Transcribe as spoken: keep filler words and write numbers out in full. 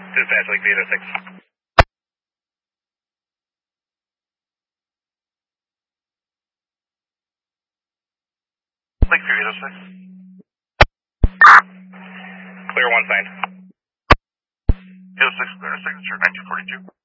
Dispatch Lakeview eight oh six. Lakeview eight oh six. Clear one signed. eight oh six, clear signature, nineteen forty-two.